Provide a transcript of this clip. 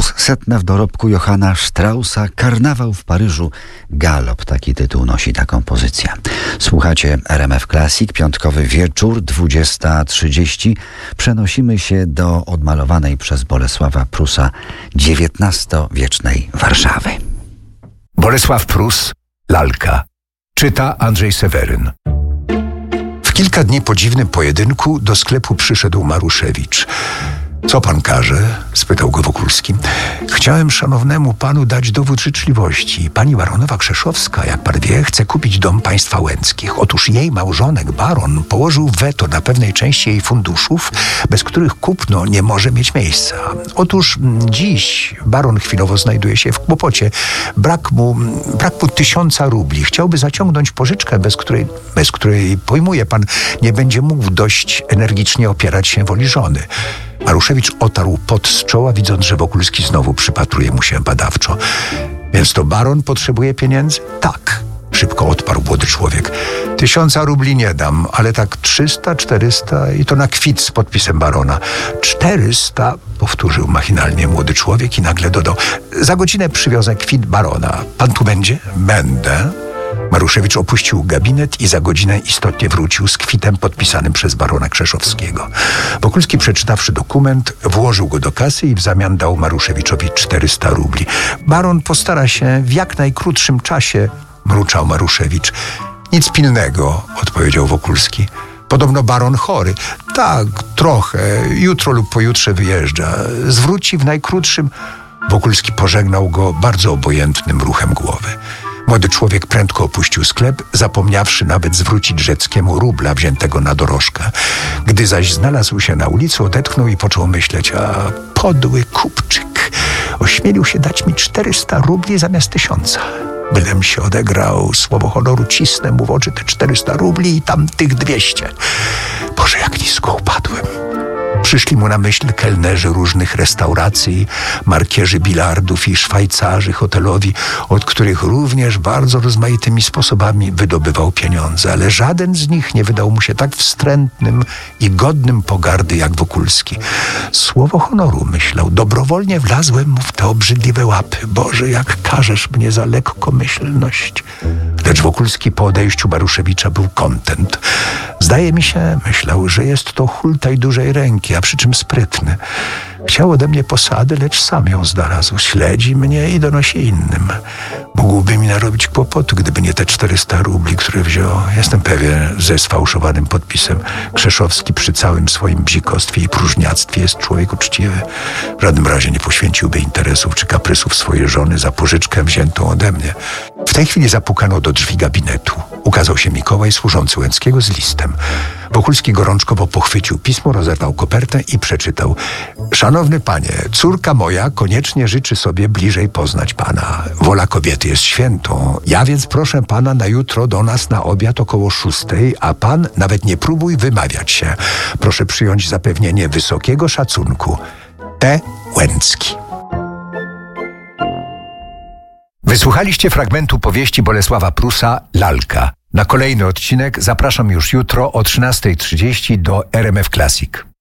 Opus 100 w dorobku Johanna Straussa, Karnawał w Paryżu, Galop. Taki tytuł nosi ta kompozycja. Słuchacie RMF Classic, piątkowy wieczór, 20:30. Przenosimy się do odmalowanej przez Bolesława Prusa XIX-wiecznej Warszawy. Bolesław Prus, Lalka. Czyta Andrzej Seweryn. W kilka dni po dziwnym pojedynku do sklepu przyszedł Maruszewicz. Co pan każe? Spytał go Wokulski. Chciałem szanownemu panu dać dowód życzliwości. Pani baronowa Krzeszowska, jak pan wie, chce kupić dom państwa Łęckich. Otóż jej małżonek, baron, położył weto na pewnej części jej funduszów, bez których kupno nie może mieć miejsca. Otóż dziś baron chwilowo znajduje się w kłopocie. Brak mu 1000 rubli. Chciałby zaciągnąć pożyczkę, bez której, pojmuje pan, nie będzie mógł dość energicznie opierać się woli żony. Maruszewicz otarł pot z czoła, widząc, że Wokulski znowu przypatruje mu się badawczo. Więc to baron potrzebuje pieniędzy? Tak, szybko odparł młody człowiek. 1000 rubli nie dam, ale tak 300, 400 i to na kwit z podpisem barona. 400, powtórzył machinalnie młody człowiek i nagle dodał. Za godzinę przywiozę kwit barona. Pan tu będzie? Będę. Maruszewicz opuścił gabinet i za godzinę istotnie wrócił z kwitem podpisanym przez barona Krzeszowskiego. Wokulski, przeczytawszy dokument, włożył go do kasy i w zamian dał Maruszewiczowi 400 rubli. Baron postara się w jak najkrótszym czasie, mruczał Maruszewicz. Nic pilnego, odpowiedział Wokulski. Podobno baron chory. Tak, trochę. Jutro lub pojutrze wyjeżdża. Zwróci w najkrótszym... Wokulski pożegnał go bardzo obojętnym ruchem głowy. Młody człowiek prędko opuścił sklep, zapomniawszy nawet zwrócić Rzeckiemu rubla wziętego na dorożkę. Gdy zaś znalazł się na ulicy, odetchnął i począł myśleć, a podły kupczyk, ośmielił się dać mi 400 rubli zamiast 1000. Bylem się odegrał, słowo honoru, cisnę mu w oczy te 400 rubli i tam tych 200. Boże, jak nisko upadłem. Przyszli mu na myśl kelnerzy różnych restauracji, markierzy bilardów i szwajcarzy hotelowi, od których również bardzo rozmaitymi sposobami wydobywał pieniądze, ale żaden z nich nie wydał mu się tak wstrętnym i godnym pogardy jak Wokulski. Słowo honoru, myślał, dobrowolnie wlazłem mu w te obrzydliwe łapy. Boże, jak karzesz mnie za lekkomyślność. Lecz Wokulski po odejściu Maruszewicza był kontent. Zdaje mi się, myślał, że jest to hultaj dużej ręki, a przy czym sprytny. Chciał ode mnie posady, lecz sam ją znalazł. Śledzi mnie i donosi innym. Mógłby mi narobić kłopotu, gdyby nie te 400 rubli, które wziął. Jestem pewien, ze sfałszowanym podpisem. Krzeszowski przy całym swoim bzikostwie i próżniactwie jest człowiek uczciwy. W żadnym razie nie poświęciłby interesów czy kaprysów swojej żony za pożyczkę wziętą ode mnie. W tej chwili zapukano do drzwi gabinetu. Ukazał się Mikołaj, służący Łęckiego, z listem. Wokulski gorączkowo pochwycił pismo, rozerwał kopertę i przeczytał. Szanowny panie, córka moja koniecznie życzy sobie bliżej poznać pana. Wola kobiety jest świętą. Ja więc proszę pana na jutro do nas na obiad około 6, a pan nawet nie próbuj wymawiać się. Proszę przyjąć zapewnienie wysokiego szacunku. T. Łęcki. Wysłuchaliście fragmentu powieści Bolesława Prusa Lalka. Na kolejny odcinek zapraszam już jutro o 13:30 do RMF Classic.